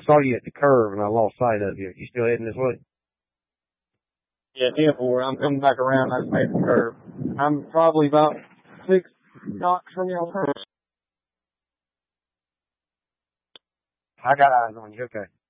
I saw you at the curve and I lost sight of you. You still heading this way? Yeah, 10-4. I'm coming back around. I made the curve. I'm probably about 6 knots from y'all. I got eyes on you. Okay.